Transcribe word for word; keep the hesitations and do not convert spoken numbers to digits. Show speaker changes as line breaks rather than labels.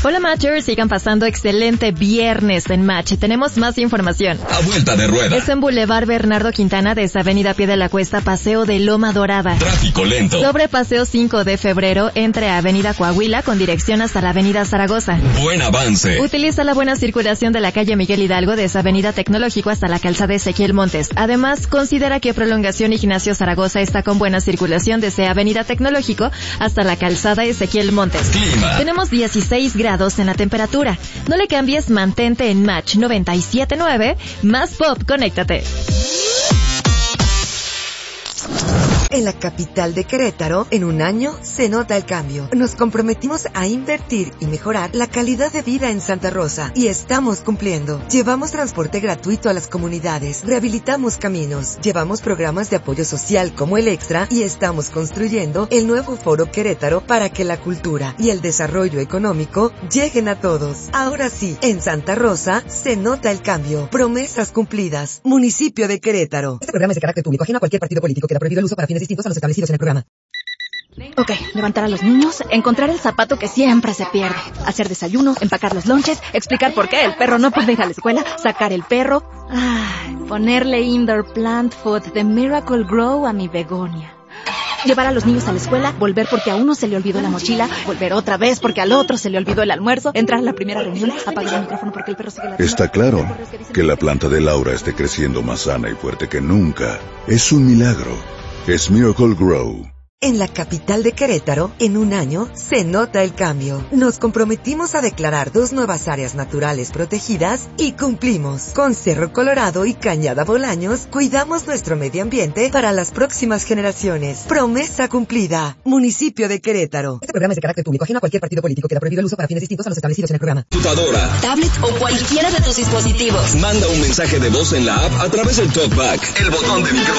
Hola Matchers, sigan pasando excelente viernes en Match. Tenemos más información.
A vuelta de rueda.
Es en Boulevard Bernardo Quintana, desde Avenida Pie de la Cuesta, Paseo de Loma Dorada.
Tráfico lento.
Sobre Paseo cinco de febrero, entre Avenida Coahuila con dirección hasta la Avenida Zaragoza.
Buen avance.
Utiliza la buena circulación de la calle Miguel Hidalgo desde Avenida Tecnológico hasta la calzada Ezequiel Montes. Además, considera que Prolongación Ignacio Zaragoza está con buena circulación desde Avenida Tecnológico hasta la calzada Ezequiel Montes.
Clima.
Tenemos dieciséis grados en la temperatura. No le cambies, mantente en Match noventa y siete punto nueve. Más pop, conéctate.
En la capital de Querétaro, en un año, se nota el cambio. Nos comprometimos a invertir y mejorar la calidad de vida en Santa Rosa, y estamos cumpliendo. Llevamos transporte gratuito a las comunidades, rehabilitamos caminos, llevamos programas de apoyo social como el Extra, y estamos construyendo el nuevo Foro Querétaro para que la cultura y el desarrollo económico lleguen a todos. Ahora sí, en Santa Rosa, se nota el cambio. Promesas cumplidas. Municipio de Querétaro. Este programa es de carácter público, ajeno a cualquier partido político. Queda prohibido el uso para fines distintos a los establecidos en el programa.
Ok, levantar a los niños, encontrar el zapato que siempre se pierde, hacer desayuno, empacar los lonches, explicar por qué el perro no puede ir a la escuela, sacar el perro, ay, ponerle indoor plant food de Miracle Grow a mi begonia. Llevar a los niños a la escuela, volver porque a uno se le olvidó la mochila, volver otra vez porque al otro se le olvidó el almuerzo, entrar a la primera reunión, apagar el micrófono porque el perro sigue la...
Está claro que la planta de Laura esté creciendo más sana y fuerte que nunca. Es un milagro. Es Miracle Grow.
En la capital de Querétaro, en un año, se nota el cambio. Nos comprometimos a declarar dos nuevas áreas naturales protegidas y cumplimos. Con Cerro Colorado y Cañada Bolaños, cuidamos nuestro medio ambiente para las próximas generaciones. Promesa cumplida. Municipio de Querétaro. Este programa es de carácter público, ajeno a cualquier partido político. Queda prohibido el uso para fines distintos a los establecidos en el programa.
Computadora,
tablet o cualquiera de tus dispositivos.
manda un mensaje de voz en la app a través del TalkBack, el botón de micrófono.